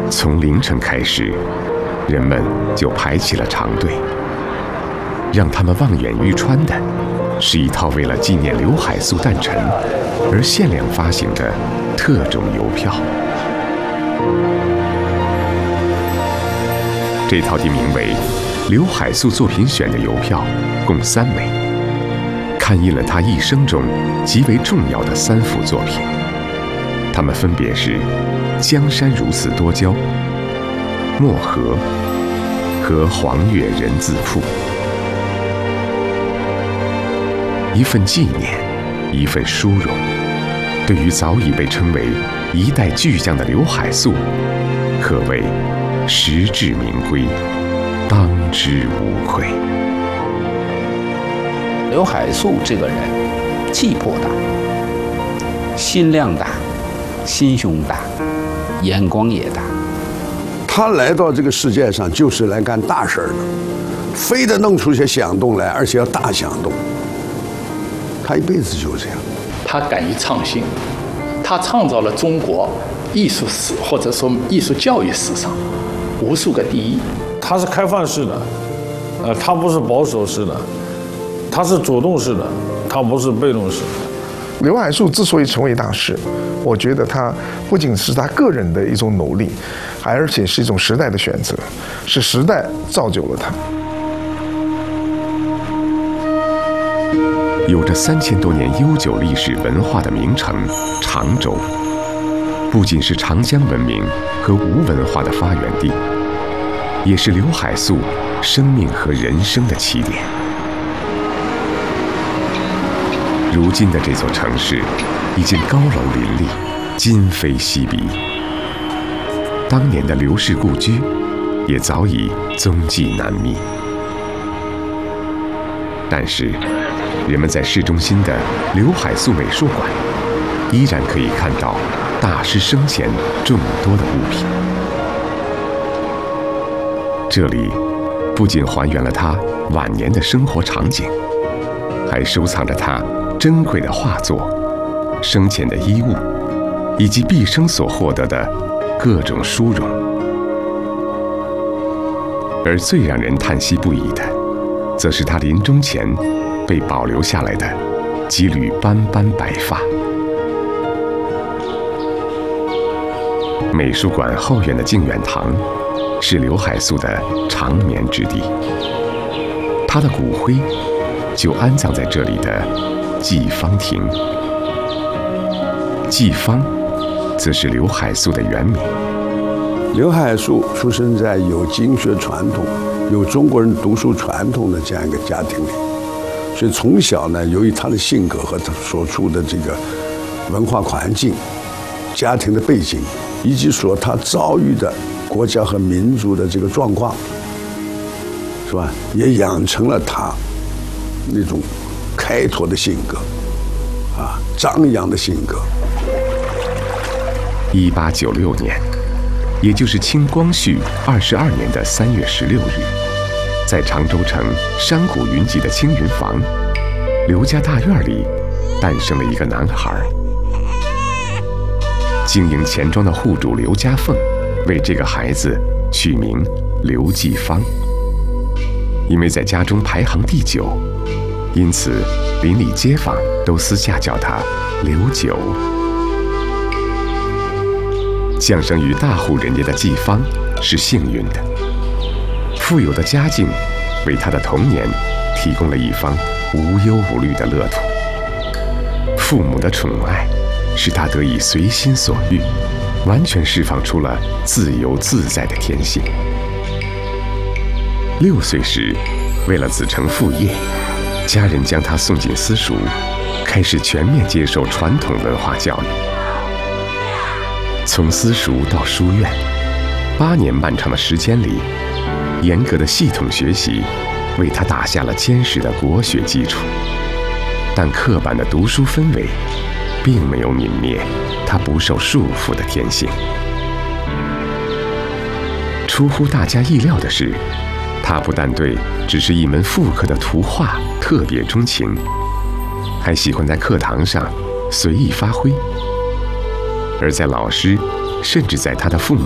从凌晨开始，人们就排起了长队。让他们望眼欲穿的，是一套为了纪念刘海粟诞辰而限量发行的特种邮票。这套题名为《刘海粟作品选》的邮票共3枚，刊印了他一生中极为重要的3幅作品。它们分别是《江山如此多娇》、《漠河》和《黄月人自负》。一份纪念，一份殊荣，对于早已被称为一代巨匠的刘海粟，可谓实至名归，当之无愧。 刘海粟这个人，气魄大，心量大，心胸大，眼光也大。 他来到这个世界上就是来干大事的，非得弄出些响动来，而且要大响动。他一辈子就这样。 他敢于创新，他创造了中国艺术史或者说艺术教育史上无数个第一。 他是开放式的，他不是保守式的，他是主动式的，他不是被动式的。 刘海粟之所以成为大师，我觉得他不仅是他个人的一种努力，而且是一种时代的选择，是时代造就了他。 有着3000多年悠久历史文化的名城常州，不仅是长江文明和吴文化的发源地，也是刘海粟生命和人生的起点。如今的这座城市已经高楼林立，今非昔比。当年的刘氏故居也早已踪迹难觅。但是人们在市中心的刘海粟美术馆依然可以看到大师生前众多的物品。这里不仅还原了他晚年的生活场景，还收藏着他珍贵的画作、生前的衣物，以及毕生所获得的各种殊荣。而最让人叹息不已的，则是他临终前被保留下来的几缕斑斑白发。美术馆后院的静远堂是刘海粟的长眠之地，他的骨灰就安葬在这里的济芳亭。济芳则是刘海粟的原名。 刘海粟出生在有经学传统、有中国人读书传统的这样一个家庭里，所以从小呢，由于他的性格和他所处的这个文化环境、家庭的背景，以及他遭遇的国家和民族的这个状况，是吧？也养成了他那种开拓的性格，张扬的性格。 1896年，也就是清光绪22年的3月16日，在常州城山谷云集的青云坊刘家大院里，诞生了一个男孩。经营钱庄的户主刘家凤为这个孩子取名刘继芳，因为在家中排行第9，因此邻里街坊都私下叫他刘九。降生于大户人家的继芳是幸运的，富有的家境为他的童年提供了一方无忧无虑的乐土。父母的宠爱使他得以随心所欲，完全释放出了自由自在的天性。6岁时，为了子承父业，家人将他送进私塾，开始全面接受传统文化教育。从私塾到书院，8年漫长的时间里，严格的系统学习为他打下了坚实的国学基础。但刻板的读书氛围并没有泯灭他不受束缚的天性。出乎大家意料的是，他不但对只是一门复刻的图画特别钟情，还喜欢在课堂上随意发挥。而在老师，甚至在他的父母